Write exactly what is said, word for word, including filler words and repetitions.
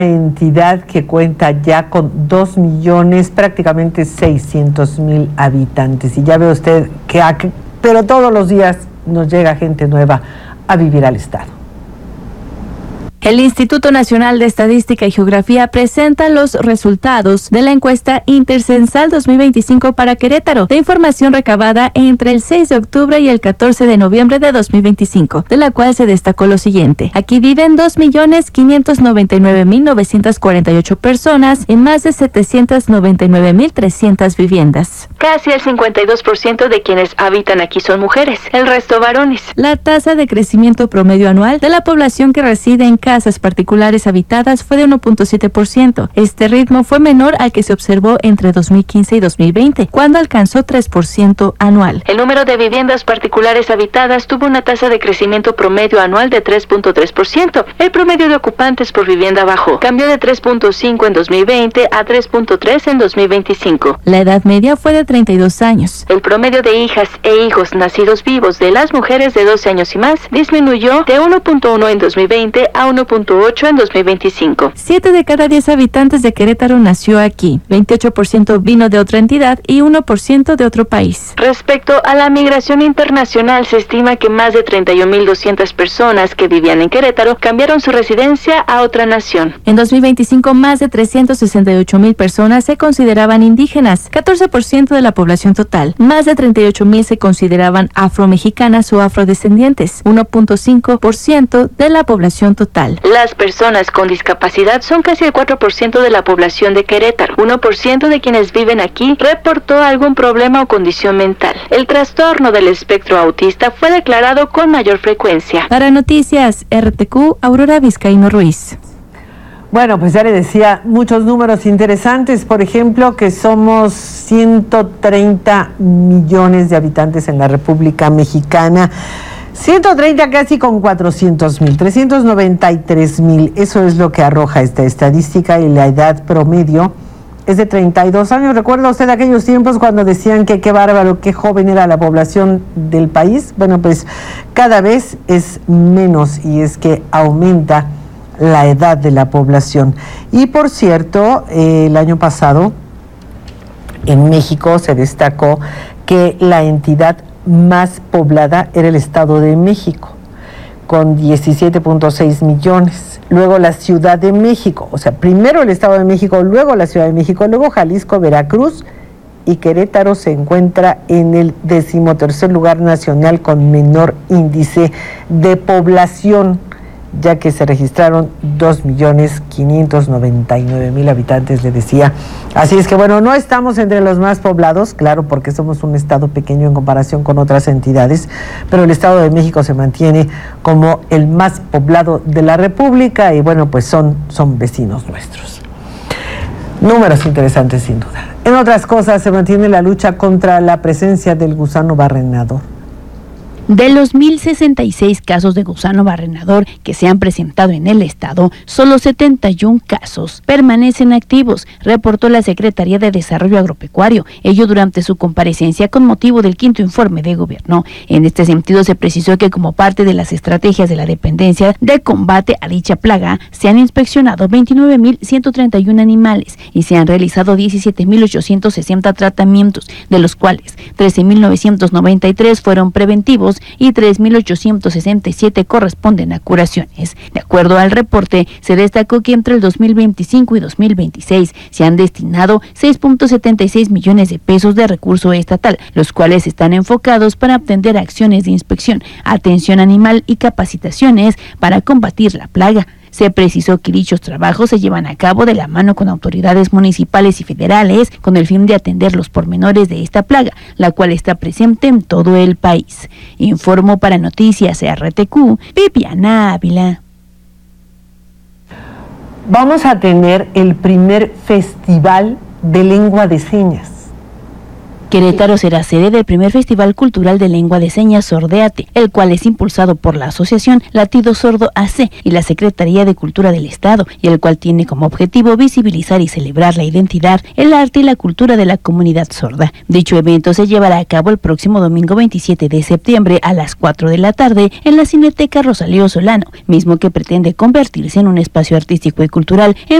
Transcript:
entidad que cuenta ya con dos millones, prácticamente seiscientos mil habitantes. Y ya ve usted que, pero todos los días nos llega gente nueva a vivir al estado. El Instituto Nacional de Estadística y Geografía presenta los resultados de la encuesta Intercensal dos mil veinticinco para Querétaro, de información recabada entre el seis de octubre y el catorce de noviembre de dos mil veinticinco, de la cual se destacó lo siguiente. Aquí viven dos millones quinientos noventa y nueve mil novecientas cuarenta y ocho personas en más de setecientas noventa y nueve mil trescientas viviendas. Casi el cincuenta y dos por ciento de quienes habitan aquí son mujeres, el resto varones. La tasa de crecimiento promedio anual de la población que reside en casas particulares habitadas fue de uno punto siete por ciento. Este ritmo fue menor al que se observó entre dos mil quince y dos mil veinte, cuando alcanzó tres por ciento anual. El número de viviendas particulares habitadas tuvo una tasa de crecimiento promedio anual de tres punto tres por ciento. El promedio de ocupantes por vivienda bajó. Cambió de tres punto cinco en dos mil veinte a tres punto tres en dos mil veinticinco. La edad media fue de treinta y dos años. El promedio de hijas e hijos nacidos vivos de las mujeres de doce años y más disminuyó de uno punto uno en dos mil veinte a uno punto ocho en dos mil veinticinco. siete de cada diez habitantes de Querétaro nació aquí. veintiocho por ciento vino de otra entidad y uno por ciento de otro país. Respecto a la migración internacional, se estima que más de treinta y un mil doscientas personas que vivían en Querétaro cambiaron su residencia a otra nación. En dos mil veinticinco, más de trescientos sesenta y ocho mil personas se consideraban indígenas, catorce por ciento de la población total. Más de treinta y ocho mil se consideraban afromexicanas o afrodescendientes, uno punto cinco por ciento de la población total. Las personas con discapacidad son casi el cuatro por ciento de la población de Querétaro. uno por ciento de quienes viven aquí reportó algún problema o condición mental. El trastorno del espectro autista fue declarado con mayor frecuencia. Para Noticias R T Q, Aurora Vizcaíno Ruiz. Bueno, pues ya le decía, muchos números interesantes, por ejemplo, que somos ciento treinta millones de habitantes en la República Mexicana. ciento treinta casi con cuatrocientos mil, trescientos noventa y tres mil, eso es lo que arroja esta estadística, y la edad promedio es de treinta y dos años. ¿Recuerda usted aquellos tiempos cuando decían que qué bárbaro, qué joven era la población del país? Bueno, pues cada vez es menos, y es que aumenta la edad de la población. Y por cierto, eh, el año pasado en México se destacó que la entidad más poblada era el Estado de México, con diecisiete punto seis millones. Luego la Ciudad de México, o sea, primero el Estado de México, luego la Ciudad de México, luego Jalisco, Veracruz, y Querétaro se encuentra en el decimotercer lugar nacional con menor índice de población, ya que se registraron dos millones quinientos noventa y nueve mil habitantes, le decía. Así es que bueno, no estamos entre los más poblados, claro, porque somos un estado pequeño en comparación con otras entidades, pero el Estado de México se mantiene como el más poblado de la República, y bueno, pues son, son vecinos nuestros. Números interesantes sin duda. En otras cosas, se mantiene la lucha contra la presencia del gusano barrenador. De los mil sesenta y seis casos de gusano barrenador que se han presentado en el estado, solo setenta y uno casos permanecen activos, reportó la Secretaría de Desarrollo Agropecuario, ello durante su comparecencia con motivo del quinto informe de gobierno. En este sentido, se precisó que como parte de las estrategias de la dependencia de combate a dicha plaga, se han inspeccionado veintinueve mil ciento treinta y uno animales y se han realizado diecisiete mil ochocientos sesenta tratamientos, de los cuales trece mil novecientos noventa y tres fueron preventivos y tres mil ochocientos sesenta y siete corresponden a curaciones. De acuerdo al reporte, se destacó que entre el dos mil veinticinco y dos mil veintiséis se han destinado seis punto setenta y seis millones de pesos de recurso estatal, los cuales están enfocados para atender acciones de inspección, atención animal y capacitaciones para combatir la plaga. Se precisó que dichos trabajos se llevan a cabo de la mano con autoridades municipales y federales con el fin de atender los pormenores de esta plaga, la cual está presente en todo el país. Informó para Noticias R T Q, Viviana Ávila. Vamos a tener el primer festival de lengua de señas. Querétaro será sede del primer Festival Cultural de Lengua de Señas Sordeate, el cual es impulsado por la Asociación Latido Sordo A C y la Secretaría de Cultura del Estado, y el cual tiene como objetivo visibilizar y celebrar la identidad, el arte y la cultura de la comunidad sorda. Dicho evento se llevará a cabo el próximo domingo veintisiete de septiembre a las cuatro de la tarde en la Cineteca Rosalío Solano, mismo que pretende convertirse en un espacio artístico y cultural en